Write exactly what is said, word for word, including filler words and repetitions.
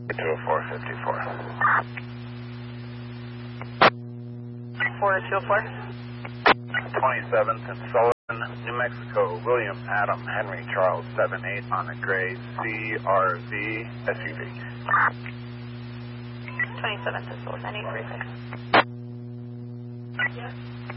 two oh four fifty-four. four two oh four. twenty-seventh and Sullivan, New Mexico, William Adam Henry Charles seven eight on a gray C R V S U V. twenty-seventh and Sullivan, eight three six.